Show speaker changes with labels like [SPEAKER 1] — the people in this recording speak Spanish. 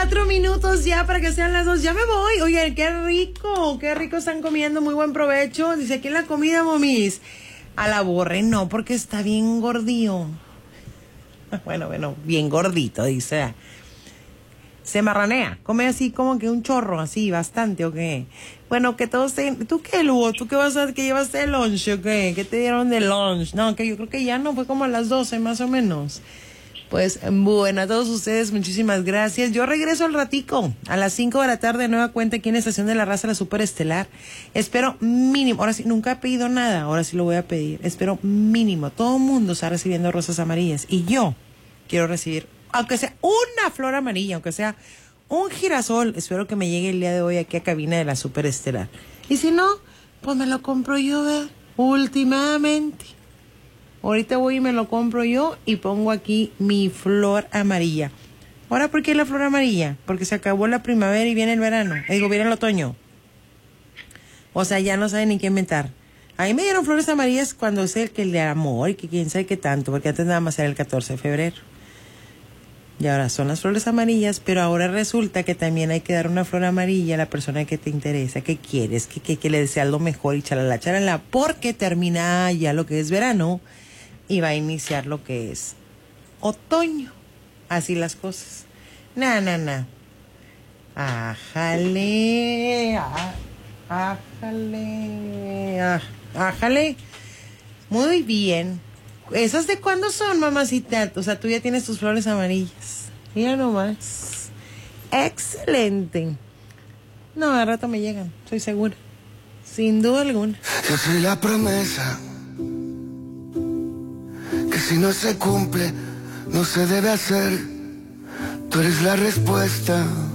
[SPEAKER 1] 4 minutos ya para que sean las 2. Ya me voy. Oigan, qué rico están comiendo. Muy buen provecho. Dice, aquí en la comida, momis. A la Borre no, porque está bien gordío. Bueno, bien gordito, dice. Se marranea, come así como que un chorro, así, bastante, ¿o qué? Bueno, que todos estén... ¿Tú qué, Lugo? ¿Tú qué vas a... que llevaste de lunch, o qué? ¿Qué te dieron de lunch? No, que yo creo que ya no, fue como a las 12, más o menos. Pues, bueno, a todos ustedes, muchísimas gracias. Yo regreso al ratico, a las 5 de la tarde, nueva cuenta aquí en la Estación de la Raza, la Superestelar. Espero mínimo, ahora sí, nunca he pedido nada, ahora sí lo voy a pedir. Espero mínimo, todo el mundo está recibiendo rosas amarillas. Y yo quiero recibir, aunque sea una flor amarilla, aunque sea un girasol, espero que me llegue el día de hoy aquí a cabina de la Superestelar. Y si no, pues me lo compro yo, ¿verdad? Últimamente. Ahorita voy y me lo compro yo y pongo aquí mi flor amarilla. ¿Ahora por qué la flor amarilla? Porque se acabó la primavera y viene el verano. Viene el otoño. O sea, ya no saben ni qué inventar. A mí me dieron flores amarillas cuando es el de amor y que quién sabe qué tanto, porque antes nada más era el 14 de febrero. Y ahora son las flores amarillas, pero ahora resulta que también hay que dar una flor amarilla a la persona que te interesa, que quieres, que le deseas lo mejor y chalala, porque termina ya lo que es verano y va a iniciar lo que es otoño. Así las cosas. Na. Ájale. Ájale. Muy bien. ¿Esas de cuándo son, mamacita? O sea, tú ya tienes tus flores amarillas. Mira nomás. Excelente. No, al rato me llegan, estoy segura. Sin duda alguna.
[SPEAKER 2] Yo soy la promesa que si no se cumple, no se debe hacer. Tú eres la respuesta